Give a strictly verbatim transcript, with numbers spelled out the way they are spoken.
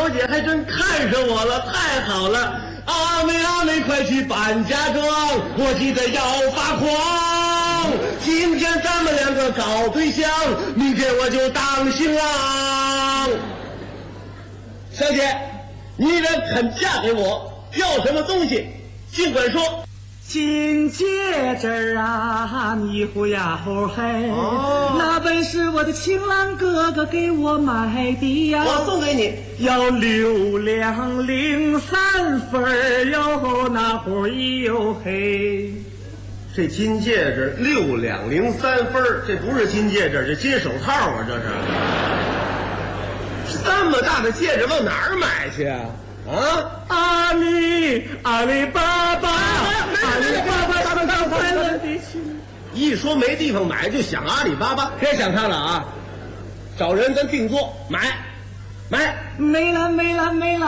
小姐还真看上我了，太好了！阿妹阿妹，快去办嫁妆，我急得要发狂。今天咱们两个搞对象，明天我就当新郎。小姐，你若肯嫁给我，要什么东西，尽管说。 金戒指啊，你呼呀呼嘿， 哦， 那本是我的情郎哥哥给我买的呀， 我送给你， 要六两零三分哟，那会一哟嘿。 这金戒指六两零三分，这不是金戒指，这金手套啊，这是。这么大的戒指往哪儿买去啊？啊！ 阿里阿里巴巴，阿里巴巴上上快乐的去。 一说没地方买，就想阿里巴巴，别想他了啊！找人咱定做买，买。 没了没了没了。